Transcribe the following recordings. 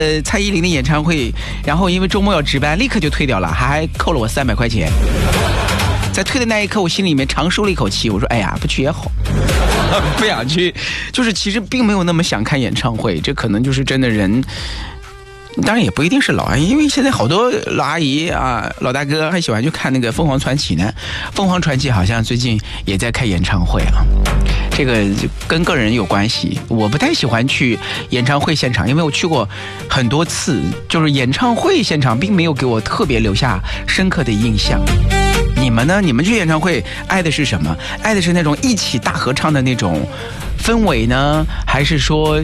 蔡依林的演唱会，然后因为周末要值班，立刻就退掉了，还扣了我300块钱。在退的那一刻，我心里面长舒了一口气，我说：“哎呀，不去也好，不想去。”就是其实并没有那么想看演唱会，这可能就是真的人。当然也不一定是老阿姨，因为现在好多老阿姨啊、老大哥还喜欢去看那个凤凰传奇呢。凤凰传奇好像最近也在开演唱会啊，这个跟个人有关系。我不太喜欢去演唱会现场，因为我去过很多次，就是演唱会现场并没有给我特别留下深刻的印象。你们呢？你们去演唱会爱的是什么？爱的是那种一起大合唱的那种氛围呢，还是说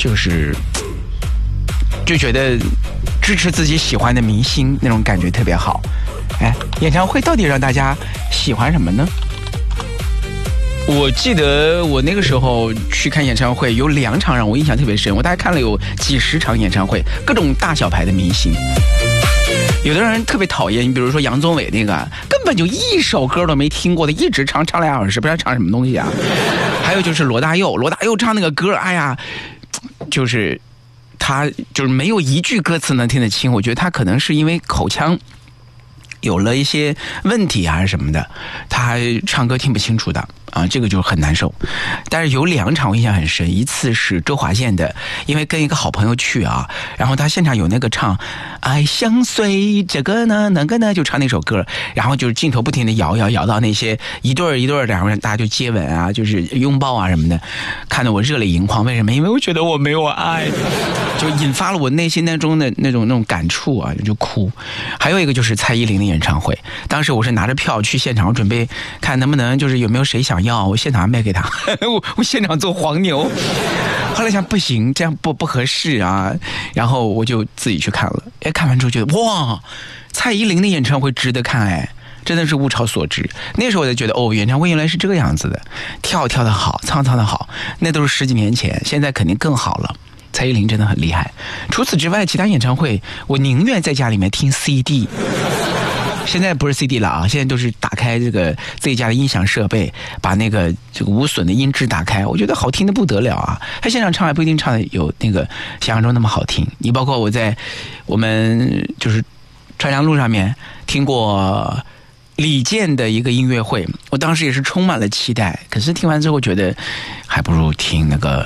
就觉得支持自己喜欢的明星那种感觉特别好？哎，演唱会到底让大家喜欢什么呢？我记得我那个时候去看演唱会，有2场让我印象特别深，我大概看了有几十场演唱会，各种大小牌的明星。有的人特别讨厌，你比如说杨宗纬那个，根本就一首歌都没听过的，一直唱2小时，不知道唱什么东西啊。还有就是罗大佑唱那个歌，哎呀，就是他就是没有一句歌词能听得清，我觉得他可能是因为口腔有了一些问题还是什么的，他唱歌听不清楚的啊，这个就很难受。但是有2场我印象很深，一次是周华健的，因为跟一个好朋友去啊，然后他现场有那个唱爱相随，这个呢那个呢，就唱那首歌，然后就是镜头不停地摇到那些一对一对的，然后大家就接吻啊，就是拥抱啊什么的，看得我热泪盈眶。为什么？因为我觉得我没有爱，就引发了我内心当中的那种感触啊，就哭。还有一个就是蔡依林的演唱会，当时我是拿着票去现场，我准备看能不能就是有没有谁想要，我现场卖给他，我现场做黄牛。后来想不行，这样不合适啊，然后我就自己去看了。哎，看完之后觉得哇，蔡依林的演唱会值得看，哎，真的是物超所值。那时候我就觉得演唱会原来是这个样子的，跳得好，唱得好，那都是10几年前，现在肯定更好了。蔡依林真的很厉害。除此之外，其他演唱会我宁愿在家里面听 CD。现在不是 CD 了啊，现在都是打开这个自己家的音响设备，把那个这个无损的音质打开，我觉得好听的不得了啊！他现场唱还不一定唱的有那个想象中那么好听。你包括我在我们就是川江路上面听过李健的一个音乐会，我当时也是充满了期待，可是听完之后觉得还不如听那个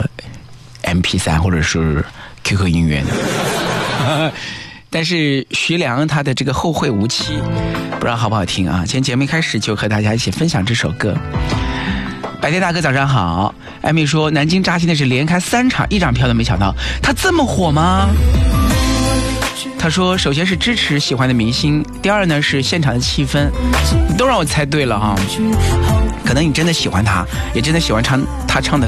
MP3 或者是 QQ 音乐呢。但是徐良他的这个后会无期不知道好不好听啊。今天节目一开始就和大家一起分享这首歌。白天大哥早上好，艾米说南京扎心的是连开3场1张票都没抢到，他这么火吗？他说首先是支持喜欢的明星，第二呢是现场的气氛，都让我猜对了哈。可能你真的喜欢他，也真的喜欢他唱的